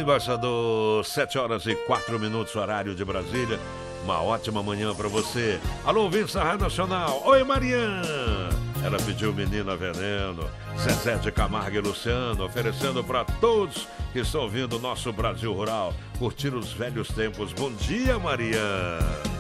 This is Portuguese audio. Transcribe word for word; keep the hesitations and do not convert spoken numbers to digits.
embaixador. Sete horas e quatro minutos, horário de Brasília. Uma ótima manhã pra você. Alô, ouvintes da Rádio Nacional. Oi, Mariana. Ela pediu Menina Veneno. Zezé de Camargo e Luciano, oferecendo pra todos que estão ouvindo o nosso Brasil Rural. Curtir os velhos tempos. Bom dia, Mariana.